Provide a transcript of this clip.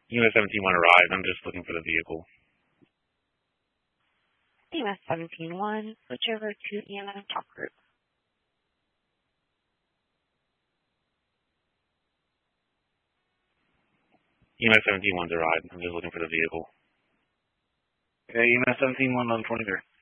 EMS 17-1 arrived. I'm just looking for the vehicle. EMS 17-1, switch over to EMS Talk Group. EMS 17-1's arrived. I'm just looking for the vehicle. Okay, EMS 17-1 on 23.